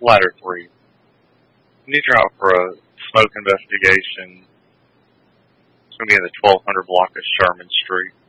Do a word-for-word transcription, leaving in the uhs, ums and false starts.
Ladder three. You need you out for a smoke investigation. It's going to be in the twelve hundred block of Sherman Street.